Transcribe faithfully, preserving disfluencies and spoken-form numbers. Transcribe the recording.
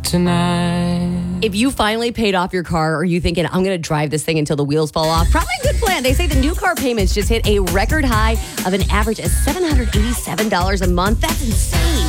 tonight. If you finally paid off your car, or you thinking, I'm going to drive this thing until the wheels fall off, probably a good plan. They say the new car payments just hit a record high of an average of seven hundred eighty-seven dollars a month. That's insane.